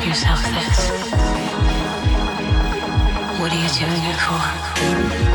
ask yourself this. What are you doing it for?